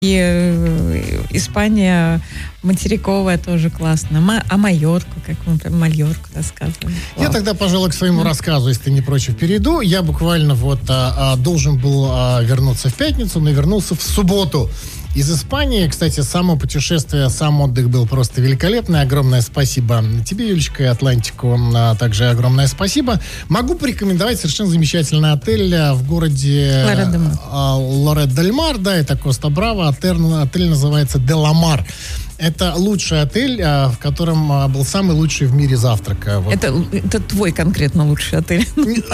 Испания материковая тоже классно. А Майорку, как мы про Мальорку рассказывали. Я тогда, пожалуй, к своему рассказу, если ты не против, перейду. Я буквально должен был вернуться в пятницу, но вернулся в субботу. Из Испании, кстати, само путешествие, сам отдых был просто великолепный. Огромное спасибо тебе, Юлечка, и Атлантику. Также огромное спасибо. Могу порекомендовать совершенно замечательный отель в городе Лорет-дель-Мар. Да, это Коста-Брава. Отель называется «Деламар». Это лучший отель, в котором был самый лучший в мире завтрак. Вот. Это твой конкретно лучший отель.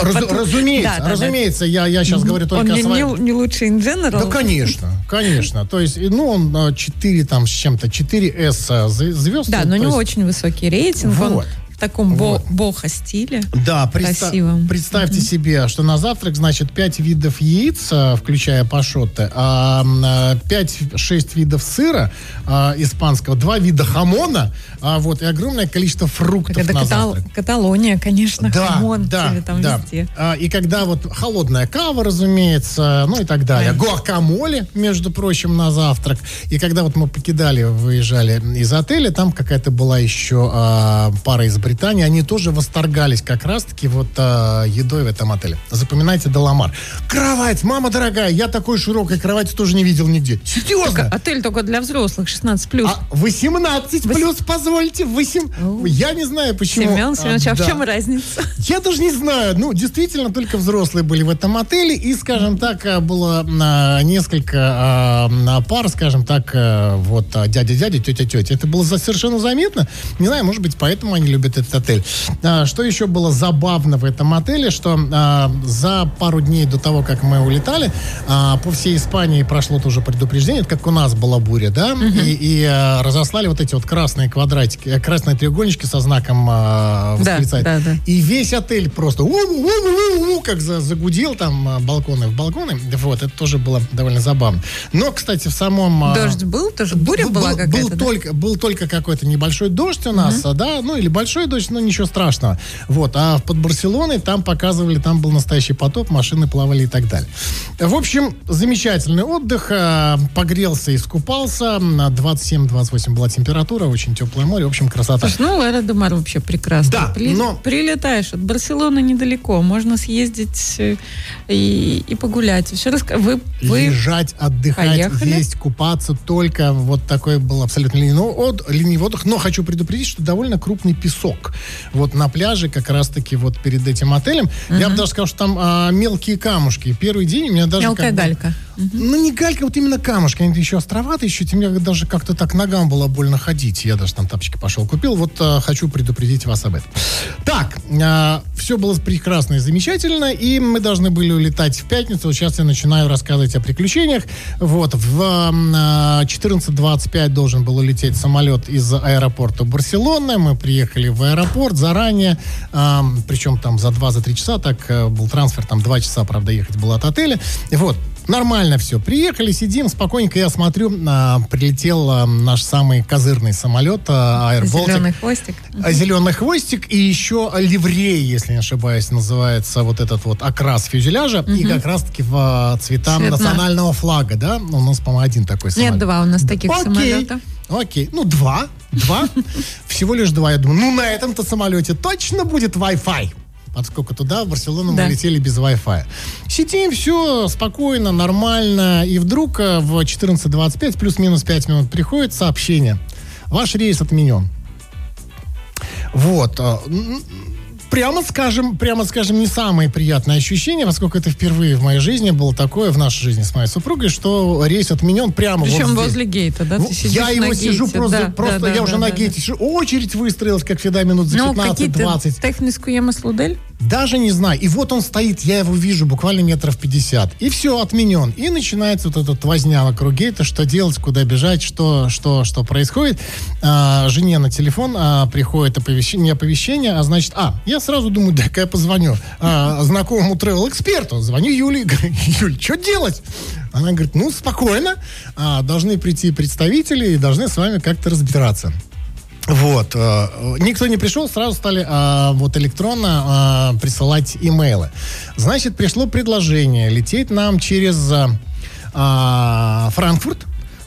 Разумеется. Я сейчас говорю только о своем. Он не лучший in general? Да, конечно. То есть, он 4 там с чем-то, 4S звезд. Да, но у него очень высокий рейтинг. Вот. В таком бохо-стиле. Да, представьте себе, что на завтрак, значит, 5 видов яиц, включая пашотты, 5-6 видов сыра испанского, 2 вида хамона, и огромное количество фруктов на завтрак. Каталония, конечно, хамон тебе там везде. И когда холодная кава, разумеется, и так далее. Гуакамоле, между прочим, на завтрак. И когда мы выезжали из отеля, там какая-то была еще пара из Британии, они тоже восторгались как раз-таки едой в этом отеле. Запоминайте Деламар. Кровать, мама дорогая, я такой широкой кровати тоже не видел нигде. Серьезно? Отель только для взрослых, 16+. 18+, позвольте. Я не знаю, почему. Семен, а в чем разница? Я даже не знаю. Действительно, только взрослые были в этом отеле. И, скажем так, было несколько пар, скажем так, дядя-дядя, тетя-тетя. Это было совершенно заметно. Не знаю, может быть, поэтому они любят этот отель. Что еще было забавно в этом отеле, что за пару дней до того, как мы улетали, по всей Испании прошло тоже предупреждение, как у нас была буря, да, и разослали эти красные квадратики, красные треугольнички со знаком восклицательного. Да. И весь отель просто как загудел там балконы в балконы. Это тоже было довольно забавно. Но, кстати, в самом... Дождь был? Тоже буря была какая-то? Был только какой-то небольшой дождь у нас, да, или большой дождь, ничего страшного. А под Барселоной там показывали, там был настоящий потоп, машины плавали и так далее. В общем, замечательный отдых. Погрелся, искупался. 27-28 была температура, очень теплое море. В общем, красота. Лорет-дель-Мар вообще прекрасно. Да, прилетаешь от Барселоны недалеко. Можно съездить и погулять. Лежать, отдыхать, поехали? есть, купаться. Только такой был абсолютно ленивый отдых. Но хочу предупредить, что довольно крупный песок. На пляже, как раз-таки перед этим отелем. Я бы даже сказал, что там мелкие камушки. Первый день у меня даже... Мелкая галька. Не галька, именно камушки. Они еще островатые, еще мне даже как-то так ногам было больно ходить. Я даже там тапочки пошел, купил. Хочу предупредить вас об этом. Так, все было прекрасно и замечательно, и мы должны были улетать в пятницу. Сейчас я начинаю рассказывать о приключениях. В 14:25 должен был улететь самолет из аэропорта Барселоны. Мы приехали в аэропорт заранее, причем там за 2-3 часа, так был трансфер, там 2 часа, правда, ехать было от отеля. Нормально все. Приехали, сидим, спокойненько, я смотрю, прилетел наш самый козырный самолет, Air Baltic. Зеленый хвостик. Зеленый хвостик и еще ливрей, если не ошибаюсь, называется этот окрас фюзеляжа, и как раз-таки в цвета национального флага, да? У нас, по-моему, один такой самолет. Нет, 2 у нас таких самолетов. Окей, 2. Всего лишь 2, я думаю. На этом-то самолете точно будет Wi-Fi. Поскольку туда, в Барселону, мы летели без Wi-Fi. Сидим, все спокойно, нормально. И вдруг в 14:25, плюс-минус 5 минут, приходит сообщение. Ваш рейс отменен. Прямо скажем, не самые приятные ощущения, поскольку это впервые в моей жизни было такое, в нашей жизни с моей супругой, что рейс отменен прямо причем здесь. Возле гейта, да? Ты сидишь я его сижу просто я уже на гейте сижу. Очередь выстроилась, как всегда, минут за 15-20. Техническую ямаслудель? Даже не знаю. И он стоит, я его вижу буквально метров 50. И все, отменен. И начинается этот возня вокруг гейта, что делать, куда бежать, что происходит. Жене на телефон приходит оповещение, а значит, я сразу думаю, дай-ка я позвоню знакомому тревел-эксперту. Звоню Юле, говорю, Юль, что делать? Она говорит, спокойно, должны прийти представители и должны с вами как-то разбираться. Никто не пришел, сразу стали электронно присылать имейлы. Значит, пришло предложение лететь нам через Франкфурт,